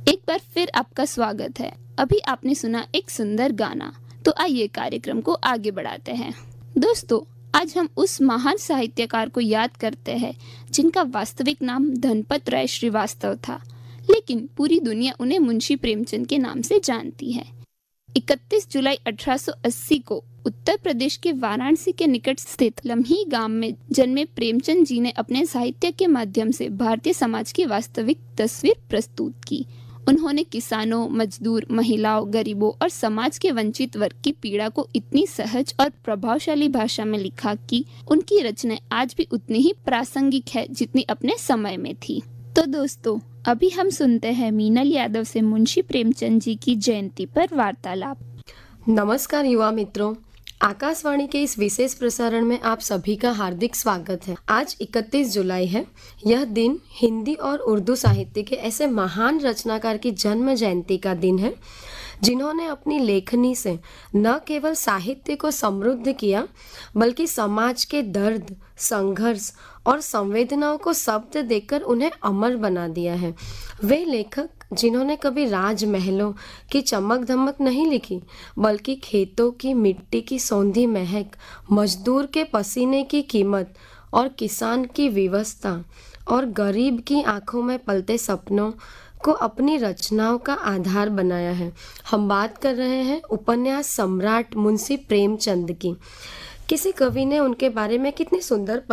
एक बार फिर आपका स्वागत है। अभी आपने सुना एक सुंदर गाना, तो आइए कार्यक्रम को आगे बढ़ाते हैं। दोस्तों, आज हम उस महान साहित्यकार को याद करते हैं जिनका वास्तविक नाम धनपत राय श्रीवास्तव था, लेकिन पूरी दुनिया उन्हें मुंशी प्रेमचंद के नाम से जानती है। 31 जुलाई 1880 को उत्तर प्रदेश के वाराणसी के निकट स्थित लम्ही गांव में जन्मे प्रेमचंद जी ने अपने साहित्य के माध्यम से भारतीय समाज की वास्तविक तस्वीर प्रस्तुत की। उन्होंने किसानों, मजदूर, महिलाओं, गरीबों और समाज के वंचित वर्ग की पीड़ा को इतनी सहज और प्रभावशाली भाषा में लिखा कि उनकी रचनाएं आज भी उतनी ही प्रासंगिक है जितनी अपने समय में थी। तो दोस्तों, अभी हम सुनते हैं मीनल यादव से मुंशी प्रेमचंद जी की जयंती पर वार्तालाप। नमस्कार युवा मित्रों, आकाशवाणी के इस विशेष प्रसारण में आप सभी का हार्दिक स्वागत है। आज 31 जुलाई है। यह दिन हिंदी और उर्दू साहित्य के ऐसे महान रचनाकार की जन्म जयंती का दिन है जिन्होंने अपनी लेखनी से न केवल साहित्य को समृद्ध किया, बल्कि समाज के दर्द, संघर्ष और संवेदनाओं को शब्द देकर उन्हें अमर बना दिया है। वे लेखक जिन्होंने कभी राजमहलों की चमक धमक नहीं लिखी, बल्कि खेतों की मिट्टी की सौंधी महक, मजदूर के पसीने की कीमत और किसान की विवशता और गरीब की आंखों में पलते सपनों को अपनी रचनाओं का आधार बनाया है। हम बात कर रहे हैं उपन्यास सम्राट मुंशी प्रेमचंद की। किसी कवि ने उनके बारे में कितनी सुंदर